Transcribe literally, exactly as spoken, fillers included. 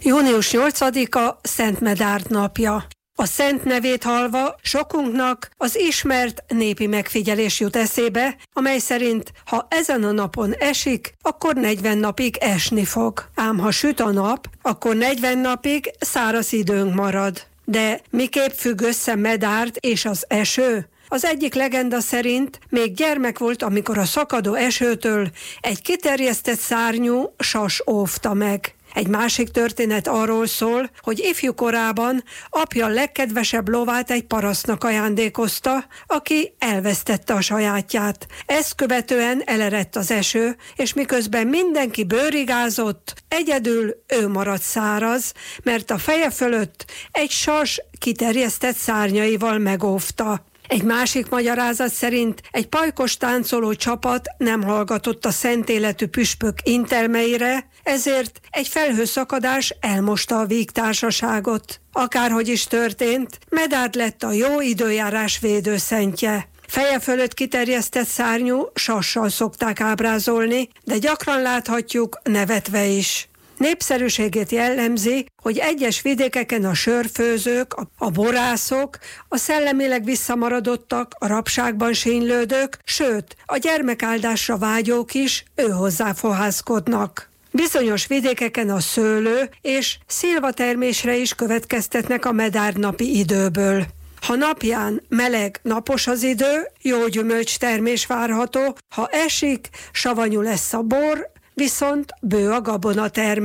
június nyolcadika Szent Medárd napja. A szent nevét hallva sokunknak az ismert népi megfigyelés jut eszébe, amely szerint ha ezen a napon esik, akkor negyven napig esni fog. Ám ha süt a nap, akkor negyven napig száraz időnk marad. De miképp függ össze Medárd és az eső? Az egyik legenda szerint még gyermek volt, amikor a szakadó esőtől egy kiterjesztett szárnyú sas óvta meg. Egy másik történet arról szól, hogy ifjú korában apja legkedvesebb lovát egy parasztnak ajándékozta, aki elvesztette a sajátját. Ezt követően elerett az eső, és miközben mindenki bőrigázott, egyedül ő maradt száraz, mert a feje fölött egy sas kiterjesztett szárnyaival megóvta. Egy másik magyarázat szerint egy pajkos táncoló csapat nem hallgatott a szent életű püspök intelmeire, ezért egy felhőszakadás elmosta a vígtársaságot. Akárhogy is történt, Medárd lett a jó időjárás védőszentje. Feje fölött kiterjesztett szárnyú sassal szokták ábrázolni, de gyakran láthatjuk nevetve is. Népszerűségét jellemzi, hogy egyes vidékeken a sörfőzők, a borászok, a szellemileg visszamaradottak, a rabságban sínylődők, sőt, a gyermekáldásra vágyók is őhozzá fohászkodnak. Bizonyos vidékeken a szőlő és szilvatermésre is következtetnek a Medárd napi időből. Ha napján meleg, napos az idő, jó gyümölcstermés várható, ha esik, savanyú lesz a bor, viszont bő a gabonatermés.